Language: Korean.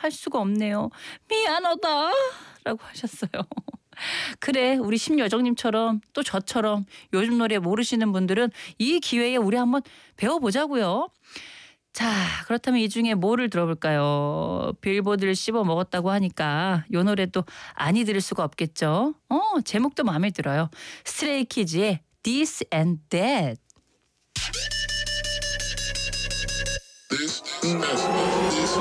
할 수가 없네요. 미안하다 라고 하셨어요. 그래, 우리 심여정님처럼 또 저처럼 요즘 노래 모르시는 분들은 이 기회에 우리 한번 배워보자고요. 자, 그렇다면 이 중에 뭐를 들어볼까요? 빌보드를 씹어 먹었다고 하니까 요 노래도 아니 들을 수가 없겠죠. 제목도 마음에 들어요. 스트레이키즈의 This and That. This and that.